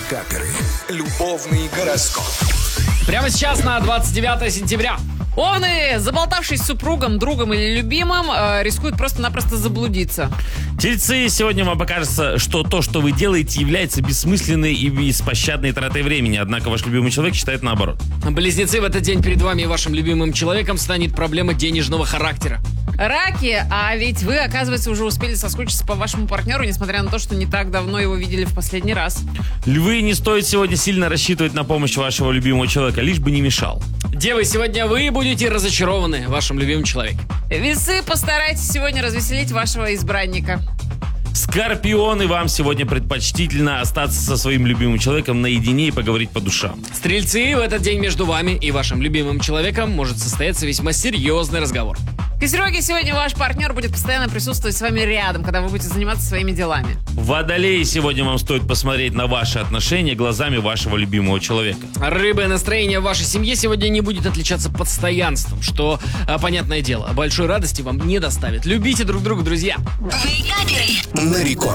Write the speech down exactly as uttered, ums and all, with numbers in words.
Каперы. Любовный гороскоп. Прямо сейчас на двадцать девятое сентября. Овны, заболтавшись с супругом, другом или любимым, э, рискуют просто-напросто заблудиться. Тельцы, сегодня вам покажется, что то, что вы делаете, является бессмысленной и беспощадной тратой времени. Однако ваш любимый человек считает наоборот. Близнецы, в этот день перед вами и вашим любимым человеком станет проблема денежного характера. Раки, а ведь вы, оказывается, уже успели соскучиться по вашему партнеру, несмотря на то, что не так давно его видели в последний раз. Львы, не стоит сегодня сильно рассчитывать на помощь вашего любимого человека, лишь бы не мешал. Девы, сегодня вы будете разочарованы в вашем любимом человеке. Весы, постарайтесь сегодня развеселить вашего избранника. Скорпионы, вам сегодня предпочтительно остаться со своим любимым человеком наедине и поговорить по душам. Стрельцы, в этот день между вами и вашим любимым человеком может состояться весьма серьезный разговор. Козероги, сегодня ваш партнер будет постоянно присутствовать с вами рядом, когда вы будете заниматься своими делами. Водолеи, сегодня вам стоит посмотреть на ваши отношения глазами вашего любимого человека. Рыбы, настроение в вашей семье сегодня не будет отличаться постоянством, что, а, понятное дело, большой радости вам не доставит. Любите друг друга, друзья. На рекорд.